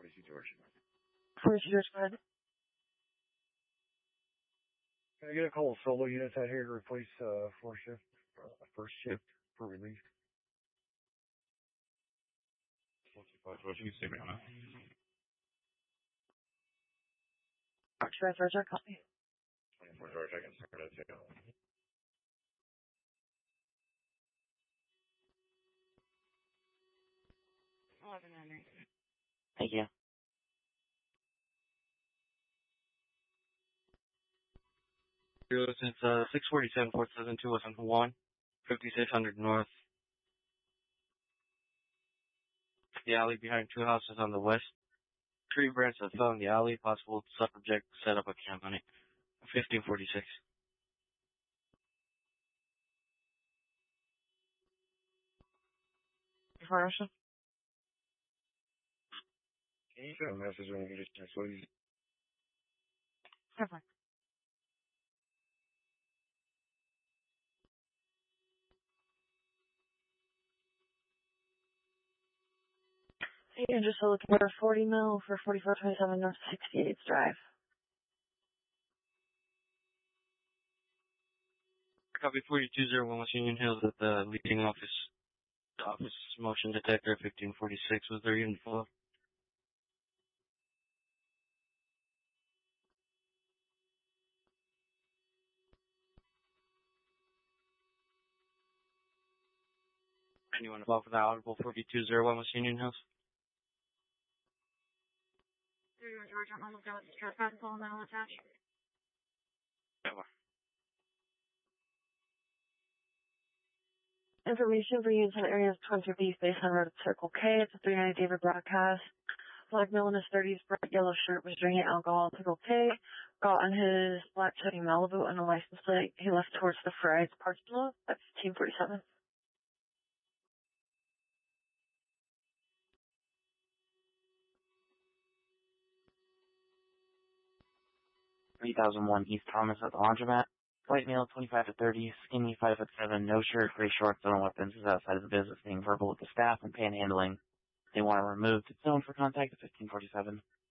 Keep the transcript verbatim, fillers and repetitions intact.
forty-two George. forty-two George, go ahead. Can I get a couple of solo units out here to replace uh, four shift, uh, first shift for relief? forty-five George, you can stay behind. Archibald George, I copy. twenty-four George, I can start it too. eleven Henry. Thank you. Since uh, six forty-seven, four seven two, West one, fifty-six hundred North. The alley behind two houses on the west. Tree branch that fell in the alley. Possible subject set up a camp on it. fifteen forty-six. Information? Can you send a message when you get a chance, please? Perfect. You're just looking for forty mil for forty-four twenty-seven North sixty-eighth Drive. Copy forty-two oh one West Union Hills at the leasing office. The office motion detector fifteen forty-six. Was there even flow? Anyone involved with the audible forty-two oh one West Union Hills? George, I'm going to look at the strap pack call now attached. Never. Information for units in areas twenty B based on road at Circle K. It's a three ninety David broadcast. Black male in his thirties, bright yellow shirt, was drinking alcohol at Circle K. Got on his black Chevy Malibu and a license plate. He left towards the Fry's parking lot at fifteen forty-seven. three thousand one East Thomas at the laundromat. White male, twenty-five to thirty, skinny, five foot seven, no shirt, gray shorts, no weapons, is outside of the business, being verbal with the staff and panhandling. They want to remove the zone for contact at fifteen forty-seven.